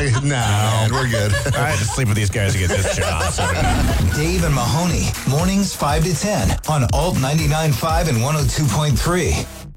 No, man, we're good. I had to sleep with these guys to get this job. So. Dave and Mahoney, mornings 5 to 10 on Alt 99.5 and 102.3.